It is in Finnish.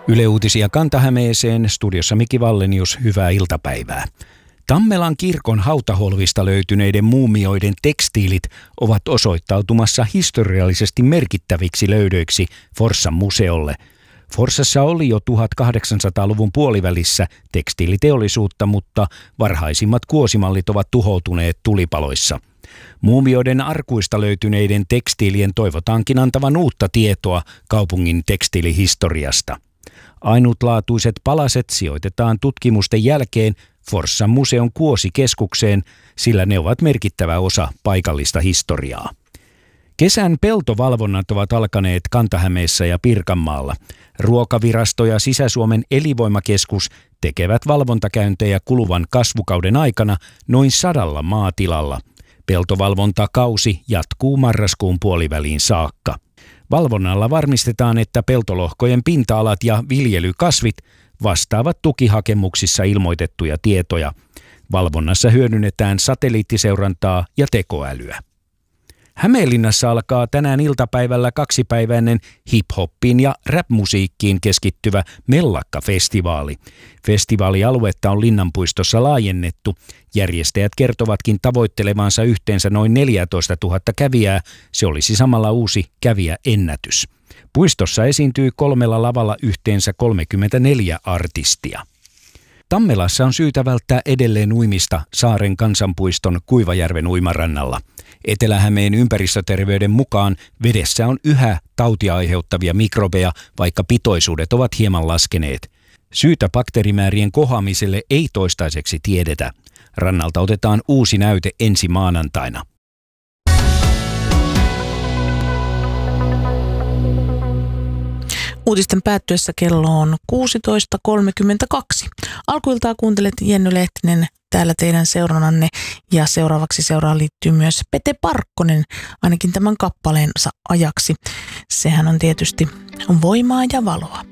Yle Uutisia Kanta-Hämeeseen, studiossa Miki Wallenius, hyvää iltapäivää. Tammelan kirkon hautaholvista löytyneiden muumioiden tekstiilit ovat osoittautumassa historiallisesti merkittäviksi löydöiksi Forssan museolle. Forssassa oli jo 1800-luvun puolivälissä tekstiiliteollisuutta, mutta varhaisimmat kuosimallit ovat tuhoutuneet tulipaloissa. Muumioiden arkuista löytyneiden tekstiilien toivotaankin antavan uutta tietoa kaupungin tekstiilihistoriasta. Ainutlaatuiset palaset sijoitetaan tutkimusten jälkeen Forssan museon kuosikeskukseen, sillä ne ovat merkittävä osa paikallista historiaa. Kesän peltovalvonnat ovat alkaneet Kanta-Hämeessä ja Pirkanmaalla. Ruokavirasto ja Sisä-Suomen elinvoimakeskus tekevät valvontakäyntejä kuluvan kasvukauden aikana noin 100 maatilalla. Peltovalvontakausi jatkuu marraskuun puoliväliin saakka. Valvonnalla varmistetaan, että peltolohkojen pinta-alat ja viljelykasvit vastaavat tukihakemuksissa ilmoitettuja tietoja. Valvonnassa hyödynnetään satelliittiseurantaa ja tekoälyä. Hämeenlinnassa alkaa tänään iltapäivällä 2-päiväinen hip-hoppiin ja rap-musiikkiin keskittyvä Mellakka-festivaali. Festivaalialuetta on Linnanpuistossa laajennettu. Järjestäjät kertovatkin tavoittelevansa yhteensä noin 14 000 kävijää. Se olisi samalla uusi kävijäennätys. Puistossa esiintyy 3 lavalla yhteensä 34 artistia. Tammelassa on syytä välttää edelleen uimista Saaren kansanpuiston Kuivajärven uimarannalla. Etelä-Hämeen ympäristöterveyden mukaan vedessä on yhä tautia aiheuttavia mikrobeja, vaikka pitoisuudet ovat hieman laskeneet. Syytä bakteerimäärien kohoamiselle ei toistaiseksi tiedetä. Rannalta otetaan uusi näyte ensi maanantaina. Uutisten päättyessä kello on 16.32. Alkuiltaa kuuntelet Jenny Lehtinen täällä teidän seurannanne ja seuraavaksi seuraan liittyy myös Pete Parkkonen, ainakin tämän kappaleensa ajaksi. Sehän on tietysti voimaa ja valoa.